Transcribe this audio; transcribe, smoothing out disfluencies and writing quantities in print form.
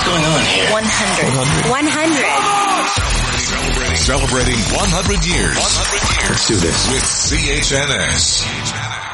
going on here? 100. 100. Celebrating 100 years. 100 years. Let's do this. With CHNS.